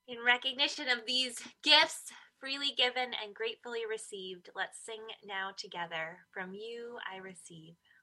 In recognition of these gifts, freely given and gratefully received, let's sing now together. From you I receive.